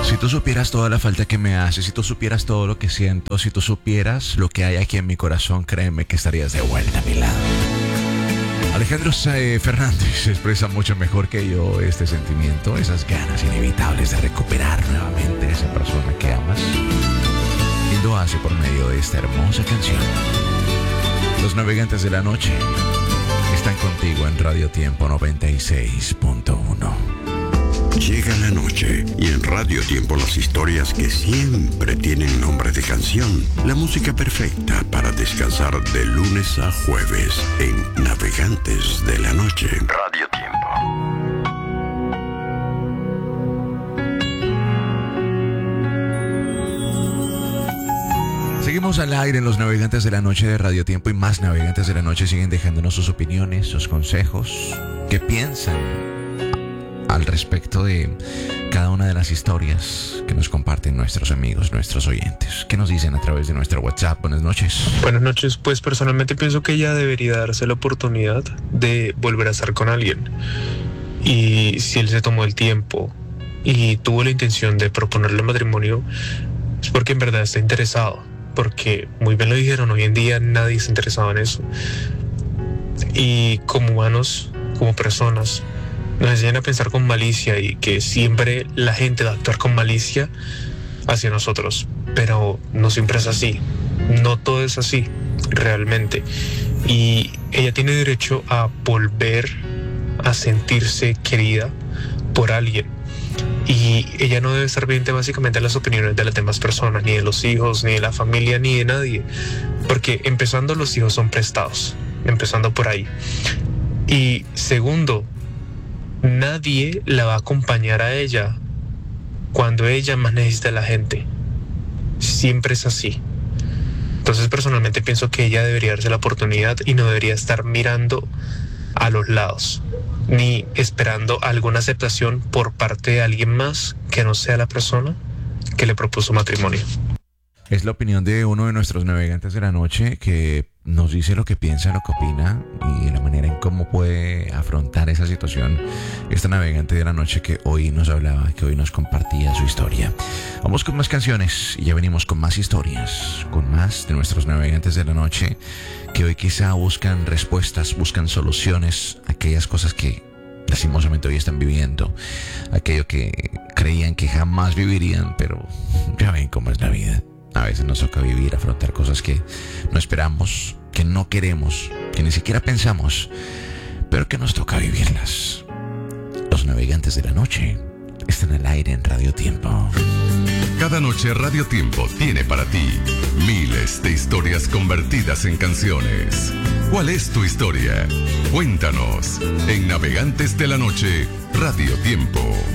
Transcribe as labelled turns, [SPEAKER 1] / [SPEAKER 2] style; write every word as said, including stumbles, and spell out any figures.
[SPEAKER 1] Si tú supieras toda la falta que me hace, si tú supieras todo lo que siento, si tú supieras lo que hay aquí en mi corazón, créeme que estarías de vuelta a mi lado. Alejandro eh, Fernández expresa mucho mejor que yo este sentimiento, esas ganas inevitables de recuperar nuevamente a esa persona que amas. Y lo hace por medio de esta hermosa canción. Los navegantes de la noche están contigo en Radio Tiempo noventa y seis punto uno.
[SPEAKER 2] Llega la noche y en Radio Tiempo las historias que siempre tienen nombre de canción. La música perfecta para descansar de lunes a jueves en Navegantes de la Noche. Radio Tiempo.
[SPEAKER 1] Seguimos al aire en los Navegantes de la Noche de Radio Tiempo y más Navegantes de la Noche siguen dejándonos sus opiniones, sus consejos, qué piensan al respecto de cada una de las historias que nos comparten nuestros amigos, nuestros oyentes. ¿Qué nos dicen a través de nuestro WhatsApp? Buenas noches.
[SPEAKER 3] Buenas noches. Pues personalmente pienso que ella debería darse la oportunidad de volver a estar con alguien. Y si él se tomó el tiempo y tuvo la intención de proponerle matrimonio, es porque en verdad está interesado. Porque, muy bien lo dijeron, hoy en día nadie está interesado en eso. Y como humanos, como personas, nos enseñan a pensar con malicia y que siempre la gente va a actuar con malicia hacia nosotros. Pero no siempre es así. No todo es así, realmente. Y ella tiene derecho a volver a sentirse querida por alguien. Y ella no debe estar pendiente básicamente de las opiniones de las demás personas, ni de los hijos, ni de la familia, ni de nadie. Porque empezando, los hijos son prestados. Empezando por ahí. Y segundo, nadie la va a acompañar a ella cuando ella más necesita a la gente. Siempre es así. Entonces personalmente pienso que ella debería darse la oportunidad y no debería estar mirando a los lados ni esperando alguna aceptación por parte de alguien más que no sea la persona que le propuso matrimonio.
[SPEAKER 1] Es la opinión de uno de nuestros navegantes de la noche que nos dice lo que piensa, lo que opina y la manera en cómo puede afrontar esa situación. Esta navegante de la noche que hoy nos hablaba, que hoy nos compartía su historia. Vamos con más canciones y ya venimos con más historias, con más de nuestros navegantes de la noche que hoy quizá buscan respuestas, buscan soluciones a aquellas cosas que lastimosamente hoy están viviendo, aquello que creían que jamás vivirían, pero ya ven cómo es la vida. A veces nos toca vivir, afrontar cosas que no esperamos, que no queremos, que ni siquiera pensamos, pero que nos toca vivirlas. Los navegantes de la noche están al aire en Radio Tiempo.
[SPEAKER 4] Cada noche Radio Tiempo tiene para ti miles de historias convertidas en canciones. ¿Cuál es tu historia? Cuéntanos en Navegantes de la Noche Radio Tiempo.